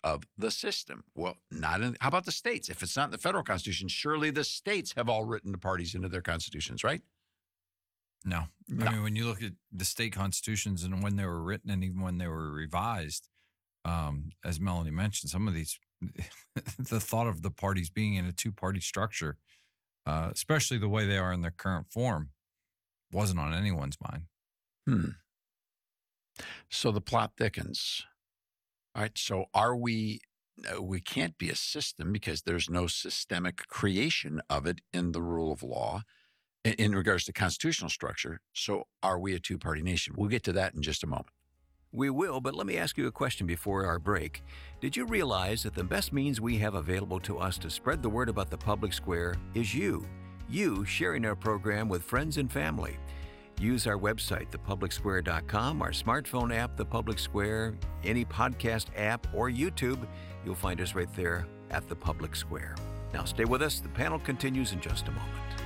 of the system. Well, how about the states? If it's not in the federal constitution, surely the states have all written the parties into their constitutions, right? No. I mean, when you look at the state constitutions and when they were written and even when they were revised, as Melanie mentioned, some of these, the thought of the parties being in a two-party structure, especially the way they are in their current form, wasn't on anyone's mind. So the plot thickens. All right. So we can't be a system because there's no systemic creation of it in the rule of law in regards to constitutional structure. So are we a two-party nation? We'll get to that in just a moment. We will, but let me ask you a question before our break. Did you realize that the best means we have available to us to spread the word about the Public Square is you? You sharing our program with friends and family. Use our website, thepublicsquare.com, our smartphone app, The Public Square, any podcast app, or YouTube. You'll find us right there at The Public Square. Now stay with us. The panel continues in just a moment.